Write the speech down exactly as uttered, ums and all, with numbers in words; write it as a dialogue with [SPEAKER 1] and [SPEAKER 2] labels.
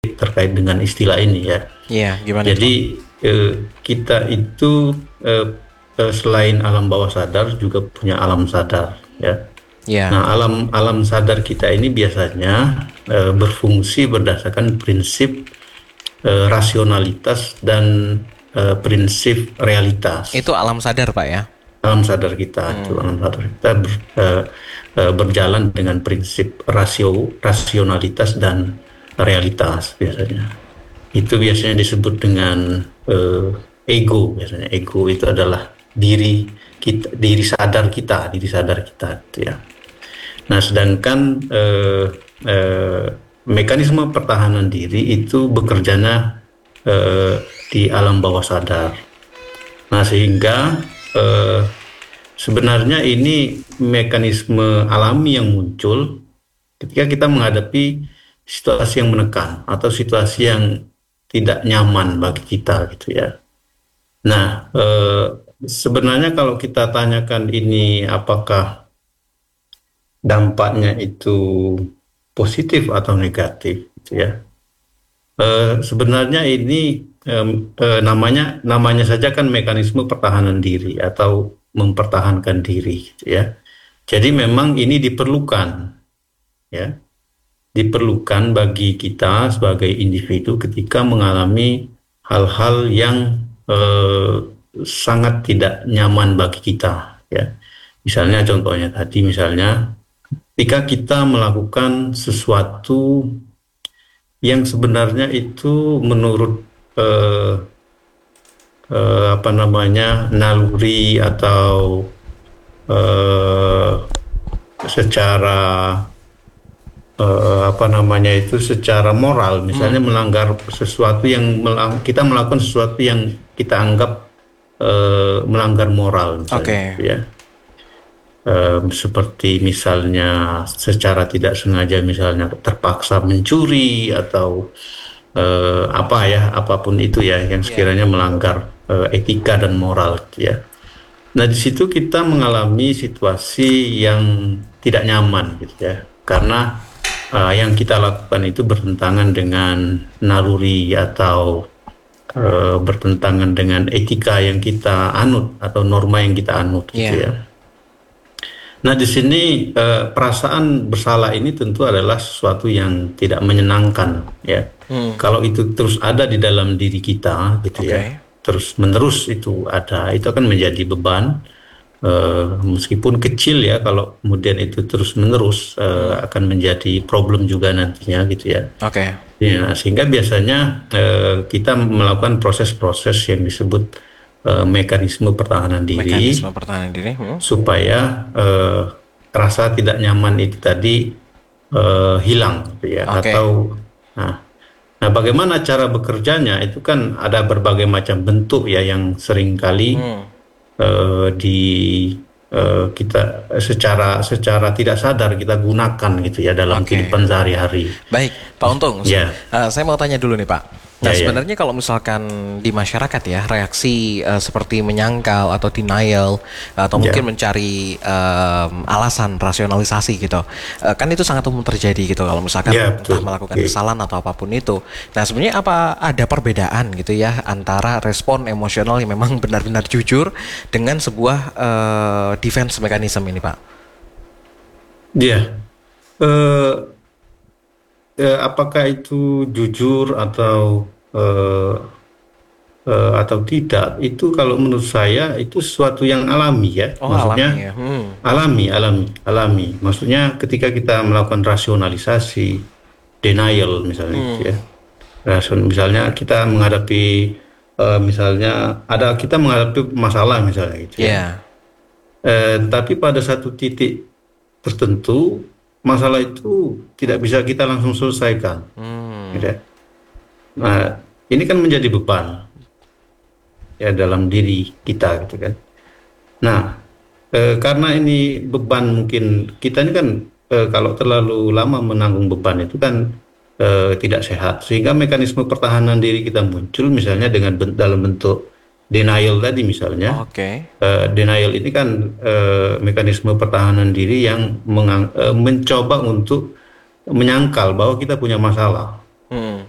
[SPEAKER 1] terkait dengan istilah ini ya.
[SPEAKER 2] Iya, gimana itu?
[SPEAKER 1] Jadi eh, kita itu eh, eh, selain alam bawah sadar juga punya alam sadar ya.
[SPEAKER 2] Iya.
[SPEAKER 1] Nah, alam alam sadar kita ini biasanya eh, berfungsi berdasarkan prinsip eh, rasionalitas dan eh, prinsip realitas.
[SPEAKER 2] Itu alam sadar, Pak ya?
[SPEAKER 1] Alam sadar kita itu
[SPEAKER 2] Hmm.
[SPEAKER 1] alam sadar kita ber, eh, eh, berjalan dengan prinsip rasio rasionalitas dan realitas biasanya. Itu biasanya disebut dengan eh, ego. Biasanya ego itu adalah diri kita, diri sadar kita, diri sadar kita itu ya. Nah, sedangkan eh, eh, mekanisme pertahanan diri itu bekerjanya eh, di alam bawah sadar. Nah, sehingga eh, sebenarnya ini mekanisme alami yang muncul ketika kita menghadapi situasi yang menekan atau situasi yang tidak nyaman bagi kita gitu ya. Nah, eh, sebenarnya kalau kita tanyakan ini apakah dampaknya itu positif atau negatif gitu ya. Eh, sebenarnya ini em, eh, namanya namanya saja kan mekanisme pertahanan diri atau mempertahankan diri gitu ya. Jadi memang ini diperlukan ya, diperlukan bagi kita sebagai individu ketika mengalami hal-hal yang eh, sangat tidak nyaman bagi kita ya. Misalnya contohnya tadi misalnya ketika kita melakukan sesuatu yang sebenarnya itu menurut eh, eh, apa namanya naluri atau eh, secara eh, apa namanya itu secara moral, misalnya
[SPEAKER 2] Hmm.
[SPEAKER 1] melanggar sesuatu yang melang- kita melakukan sesuatu yang kita anggap eh, melanggar moral misalnya
[SPEAKER 2] Oke.
[SPEAKER 1] gitu ya. Em, seperti misalnya secara tidak sengaja misalnya terpaksa mencuri atau eh, apa ya apapun itu ya yang
[SPEAKER 2] Iya.
[SPEAKER 1] sekiranya melanggar eh, etika dan moral gitu ya. Nah, di situ kita mengalami situasi yang tidak nyaman gitu ya karena eh, yang kita lakukan itu bertentangan dengan naluri atau eh, bertentangan dengan etika yang kita anut atau norma yang kita anut gitu
[SPEAKER 2] Iya.
[SPEAKER 1] ya. Nah, di sini eh, perasaan bersalah ini tentu adalah sesuatu yang tidak menyenangkan, ya.
[SPEAKER 2] Hmm.
[SPEAKER 1] Kalau itu terus ada di dalam diri kita, gitu ya,
[SPEAKER 2] Oke.
[SPEAKER 1] terus menerus itu ada, itu akan menjadi beban, eh, meskipun kecil ya. Kalau kemudian itu terus menerus eh,
[SPEAKER 2] Hmm.
[SPEAKER 1] akan menjadi problem juga nantinya, gitu ya.
[SPEAKER 2] Oke.
[SPEAKER 1] Ya, sehingga biasanya eh, kita melakukan proses-proses yang disebut eh, mekanisme pertahanan diri
[SPEAKER 2] Mekanisme pertahanan diri. Hmm.
[SPEAKER 1] supaya eh, rasa tidak nyaman itu tadi eh, hilang gitu ya
[SPEAKER 2] Oke.
[SPEAKER 1] atau nah nah bagaimana cara bekerjanya itu kan ada berbagai macam bentuk ya yang seringkali
[SPEAKER 2] Hmm.
[SPEAKER 1] eh, di eh, kita secara secara tidak sadar kita gunakan gitu ya dalam
[SPEAKER 2] Oke.
[SPEAKER 1] kehidupan sehari-hari.
[SPEAKER 2] Baik, Pak Untung.
[SPEAKER 1] Ya,
[SPEAKER 2] Eh, saya mau tanya dulu nih, Pak. Nah,
[SPEAKER 1] ya, ya.
[SPEAKER 2] sebenarnya kalau misalkan di masyarakat ya, reaksi eh, seperti menyangkal atau denial atau
[SPEAKER 1] Ya.
[SPEAKER 2] mungkin mencari em, alasan rasionalisasi gitu, eh, kan itu sangat umum terjadi gitu kalau misalkan
[SPEAKER 1] Ya,
[SPEAKER 2] entah
[SPEAKER 1] betul.
[SPEAKER 2] melakukan
[SPEAKER 1] Oke.
[SPEAKER 2] kesalahan atau apapun itu. Nah, sebenarnya apa ada perbedaan gitu ya antara respon emosional yang memang benar-benar jujur dengan sebuah eh, defense mechanism ini, Pak?
[SPEAKER 1] Ya. Eh, eh, apakah itu jujur atau eh, eh, atau tidak? Itu kalau menurut saya itu sesuatu yang alami ya.
[SPEAKER 2] Oh,
[SPEAKER 1] Maksudnya
[SPEAKER 2] alami ya. Hmm.
[SPEAKER 1] alami, alami, alami. Maksudnya ketika kita melakukan rasionalisasi, denial misalnya gitu
[SPEAKER 2] Hmm.
[SPEAKER 1] ya. Rasion, misalnya kita menghadapi eh, misalnya ada kita menghadapi masalah misalnya gitu ya.
[SPEAKER 2] Ya.
[SPEAKER 1] Eh, tapi pada satu titik tertentu masalah itu tidak bisa kita langsung selesaikan.
[SPEAKER 2] Hmm.
[SPEAKER 1] Gitu ya. Nah, ini kan menjadi beban ya dalam diri kita gitu kan. Nah, eh, karena ini beban mungkin kita ini kan eh, kalau terlalu lama menanggung beban itu kan eh, tidak sehat sehingga mekanisme pertahanan diri kita muncul misalnya dengan ben- dalam bentuk denial tadi misalnya.
[SPEAKER 2] Oke.
[SPEAKER 1] Eh, denial ini kan eh, mekanisme pertahanan diri yang mengang- eh, mencoba untuk menyangkal bahwa kita punya masalah